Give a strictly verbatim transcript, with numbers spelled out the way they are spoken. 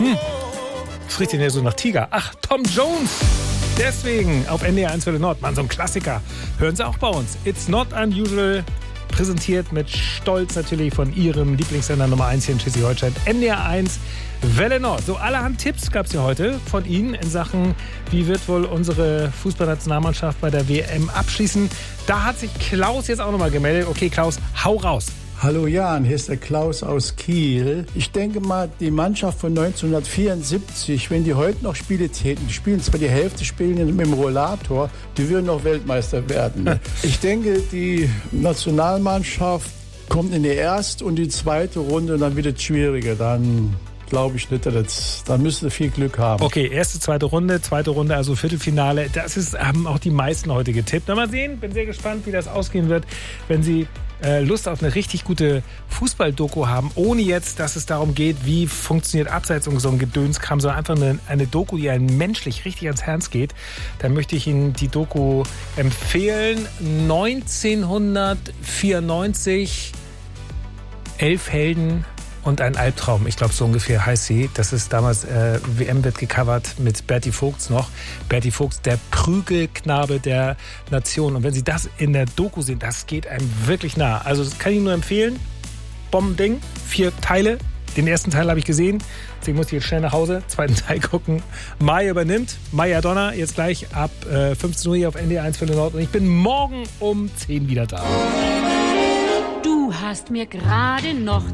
Hm. Was riecht denn hier so nach Tiger? Ach, Tom Jones. Deswegen auf N D R eins Welle Nord. Mann, so ein Klassiker. Hören Sie auch bei uns. It's Not Unusual. Präsentiert mit Stolz natürlich von Ihrem Lieblingssender Nummer eins hier in Schleswig-Holstein. N D R eins Welle Nord. So, allerhand Tipps gab es ja heute von Ihnen in Sachen, wie wird wohl unsere Fußballnationalmannschaft bei der W M abschließen. Da hat sich Klaus jetzt auch nochmal gemeldet. Okay, Klaus, hau raus. Hallo Jan, hier ist der Klaus aus Kiel. Ich denke mal, die Mannschaft von neunzehnhundertvierundsiebzig, wenn die heute noch Spiele täten, die spielen zwar die Hälfte spielen mit dem Rollator, die würden noch Weltmeister werden. Ich denke, die Nationalmannschaft kommt in die erste und die zweite Runde und dann wird es schwieriger. Dann glaube ich nicht, dass, da müsste viel Glück haben. Okay, erste, zweite Runde, zweite Runde, also Viertelfinale. Das ist, haben auch die meisten heute getippt. Na, mal sehen, bin sehr gespannt, wie das ausgehen wird, wenn Sie äh, Lust auf eine richtig gute Fußball-Doku haben, ohne jetzt, dass es darum geht, wie funktioniert Abseits und so ein Gedönskram, sondern einfach eine, eine Doku, die einem menschlich richtig ans Herz geht. Dann möchte ich Ihnen die Doku empfehlen. neunzehnhundertvierundneunzig, elf Helden und ein Albtraum, ich glaube so ungefähr heißt sie. Das ist damals, äh, W M wird gecovert mit Berti Vogts noch. Berti Vogts, der Prügelknabe der Nation. Und wenn Sie das in der Doku sehen, das geht einem wirklich nah. Also das kann ich Ihnen nur empfehlen. Bombending, vier Teile. Den ersten Teil habe ich gesehen. Deswegen muss ich jetzt schnell nach Hause. Zweiten Teil gucken. Mai übernimmt. Maya Donner, jetzt gleich ab äh, fünfzehn Uhr hier auf N D R eins Welle Nord. Und ich bin morgen um zehn wieder da. Du hast mir gerade noch